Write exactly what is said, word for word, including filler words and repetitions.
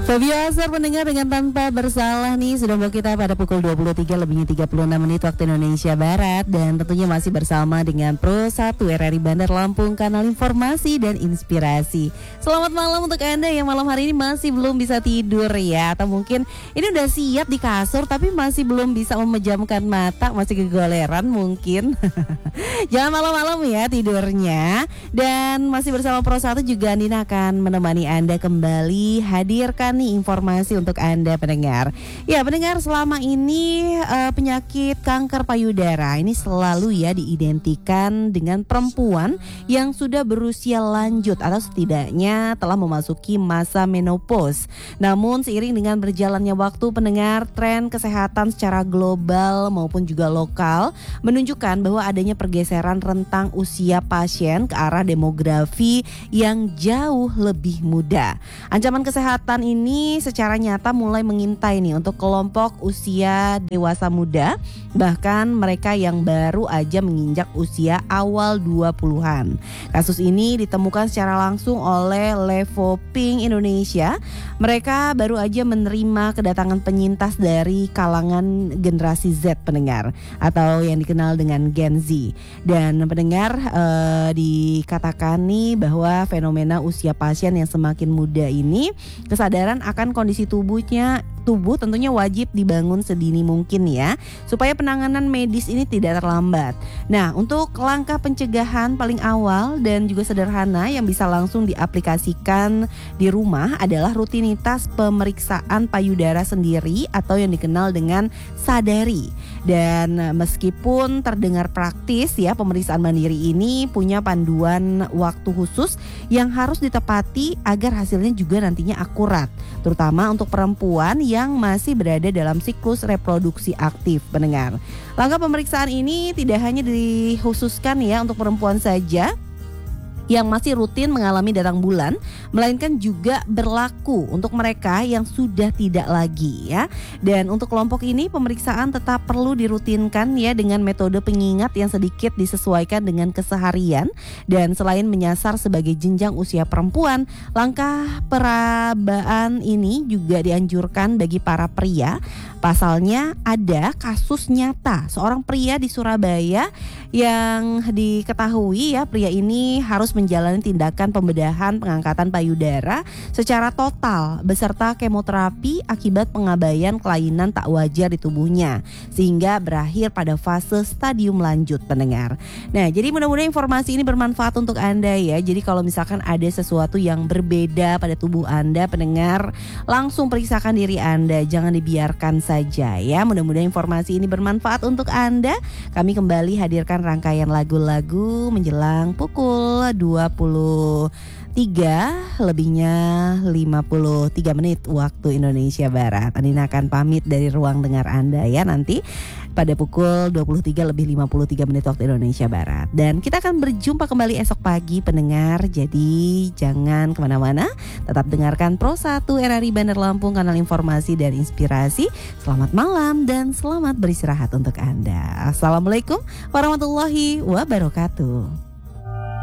Fabio Azhar pendengar dengan tanpa bersalah nih sudah membawa kita pada pukul dua puluh tiga lebihnya tiga puluh enam menit waktu Indonesia Barat. Dan tentunya masih bersama dengan Pro satu R R I Bandar Lampung, kanal informasi dan inspirasi. Selamat malam untuk Anda yang malam hari ini masih belum bisa tidur ya, atau mungkin ini udah siap di kasur tapi masih belum bisa memejamkan mata, masih kegoleran mungkin. Jangan malam-malam ya tidurnya. Dan masih bersama Pro satu juga Andina akan menemani Anda kembali hadirkan nih informasi untuk Anda pendengar. Ya pendengar, selama ini uh, penyakit kanker payudara ini selalu ya diidentikan dengan perempuan yang sudah berusia lanjut atau setidaknya telah memasuki masa menopause. Namun seiring dengan berjalannya waktu pendengar, tren kesehatan secara global maupun juga lokal menunjukkan bahwa adanya pergeseran rentang usia pasien ke arah demografi yang jauh lebih muda. Ancaman kesehatan ini Ini secara nyata mulai mengintai nih untuk kelompok usia dewasa muda, bahkan mereka yang baru aja menginjak usia awal dua puluhan. Kasus ini ditemukan secara langsung oleh Levoping Indonesia. Mereka baru aja menerima kedatangan penyintas dari kalangan generasi Z pendengar, atau yang dikenal dengan Gen Z. Dan pendengar eh, dikatakan nih bahwa fenomena usia pasien yang semakin muda ini, kesadaran akan kondisi tubuhnya tubuh tentunya wajib dibangun sedini mungkin ya, supaya penanganan medis ini tidak terlambat. Nah, untuk langkah pencegahan paling awal dan juga sederhana yang bisa langsung diaplikasikan di rumah adalah rutinitas pemeriksaan payudara sendiri atau yang dikenal dengan sadari. Dan meskipun terdengar praktis ya, pemeriksaan mandiri ini punya panduan waktu khusus yang harus ditepati agar hasilnya juga nantinya akurat, terutama untuk perempuan yang masih berada dalam siklus reproduksi aktif pendengar. Langkah pemeriksaan ini tidak hanya dikhususkan ya untuk perempuan saja yang masih rutin mengalami datang bulan, melainkan juga berlaku untuk mereka yang sudah tidak lagi ya. Dan untuk kelompok ini pemeriksaan tetap perlu dirutinkan ya dengan metode pengingat yang sedikit disesuaikan dengan keseharian. Dan selain menyasar sebagai jenjang usia perempuan, langkah perabaan ini juga dianjurkan bagi para pria. Pasalnya ada kasus nyata seorang pria di Surabaya yang diketahui ya, pria ini harus menjalani tindakan pembedahan pengangkatan payudara secara total beserta kemoterapi akibat pengabaian kelainan tak wajar di tubuhnya, sehingga berakhir pada fase stadium lanjut pendengar. Nah, jadi mudah-mudahan informasi ini bermanfaat untuk Anda ya. Jadi kalau misalkan ada sesuatu yang berbeda pada tubuh Anda pendengar, langsung periksakan diri Anda, jangan dibiarkan saja ya. Mudah-mudahan informasi ini bermanfaat untuk Anda. Kami kembali hadirkan rangkaian lagu-lagu menjelang pukul dua puluh tiga lebihnya lima puluh tiga menit waktu Indonesia Barat. Andina akan pamit dari ruang dengar Anda ya nanti pada pukul dua puluh tiga lebih lima puluh tiga menit waktu Indonesia Barat. Dan kita akan berjumpa kembali esok pagi pendengar. Jadi jangan kemana-mana, tetap dengarkan Pro satu R R I Bandar Lampung, kanal informasi dan inspirasi. Selamat malam dan selamat beristirahat untuk Anda. Assalamualaikum warahmatullahi wabarakatuh.